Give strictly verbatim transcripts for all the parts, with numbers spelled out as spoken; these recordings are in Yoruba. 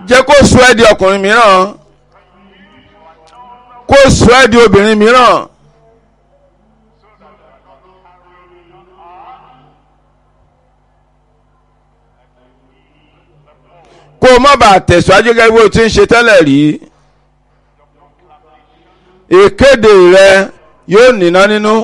jẹ́ kó sọ ẹ́ di ọkùnrin mìíràn kó sọ ẹ́ di obìnrin mìíràn. kó o má bàa tẹ̀síwájú gẹ́gẹ́ bí o ti ń ṣe tẹ́lẹ̀ rí. ìkéde rẹ yóò níná nínú.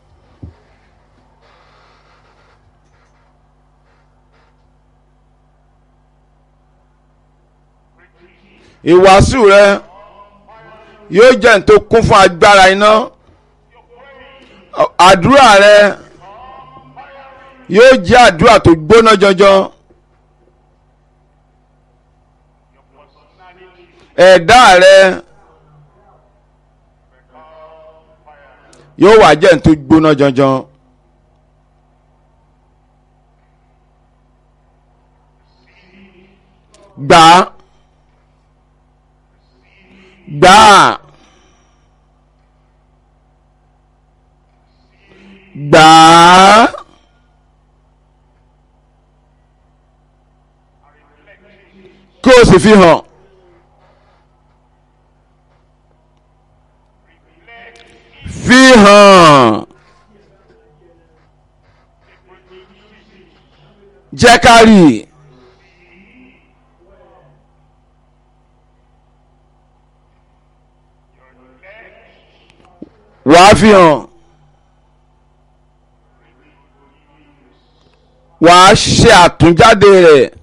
ìwàásù rẹ yóò jẹ́ n tó kún fún agbára iná. àdúrà rẹ yóò jẹ́ àdúrà tó gbóná janjan. ẹ̀dá rẹ yóò wá jẹ́ n tó gbóná janjan. gbà á gbà á gbà á kí o sì fi hàn. fi hàn jẹ́ ká rí. wàá fi hàn wàá ṣe àtúnjáde rẹ̀.